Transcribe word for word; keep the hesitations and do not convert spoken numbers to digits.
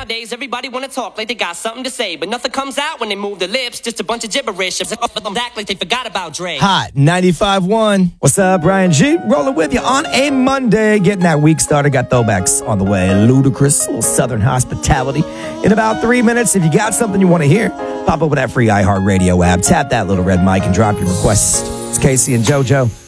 Nowadays, everybody wanna talk like they got something to say, but nothing comes out when they move their lips, just a bunch of gibberish. Act like they forgot about Dre. Hot ninety-five point one. What's up, Brian G? Rolling with you on a Monday. Getting that week started. Got throwbacks on the way. Ludacris, a little Southern hospitality. In about three minutes, if you got something you want to hear, pop over that free iHeartRadio app, tap that little red mic, and drop your requests. It's Casey and JoJo.